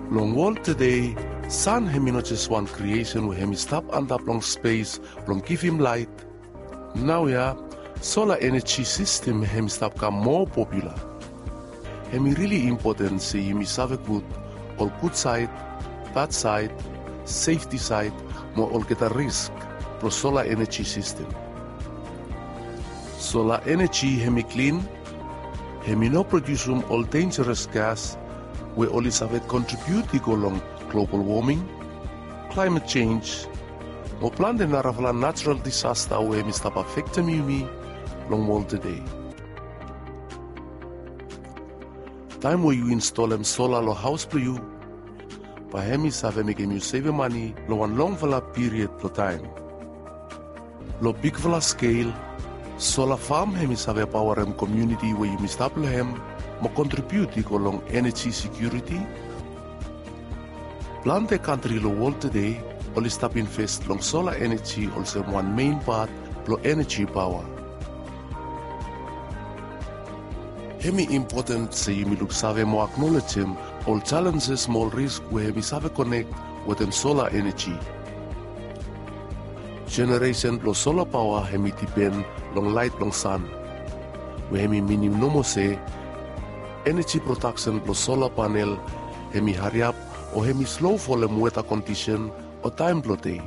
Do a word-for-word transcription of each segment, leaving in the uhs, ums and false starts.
Long world today, sun hemi not just one creation we hemi stop and up long space, long give him light. Now yeah, solar energy system hemi stop become more popular. Hemi really important say hemi save good, all good side, bad side, safety side, more all get a risk pro solar energy system. Solar energy hemi clean, hemi no produce um all dangerous gas, we only have contribute to long global warming, climate change, mo plan de naravla natural disaster we hemi stop affecting you long world today. Time where you install them solar lo house for you, pa hemi save make you save money lo one long vala period lo time. Lo big vala scale, solar farm hemi save power em community where you stop lo hem, mo contribute to long energy security. Plan the country lo world today, only stop invest long solar energy also one main part lo energy power. Hemi important say you look save mo acknowledge him all challenges, small risk where hemi save connect with them solar energy. Generation plus solar power hemi depend long light long sun. Where hemi minimum no mo say energy production plus solar panel hemi hurry up or hemi slow for them weather condition or time blow day.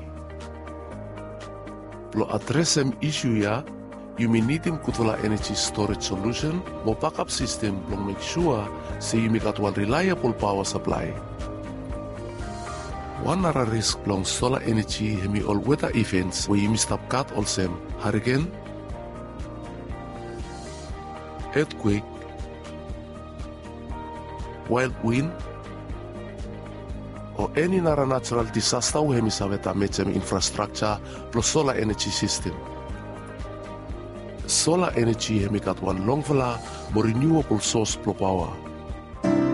Plo address them issue ya, you may need him kutula energy storage solution or backup system to make sure say you make one reliable power supply. One other risk long solar energy hemi all weather events where you stop cut all same hurricane, earthquake, wild wind, or any other natural disaster where hemi save damage infrastructure plus solar energy system. Solar energy hemi got one long vala more renewable source pro power.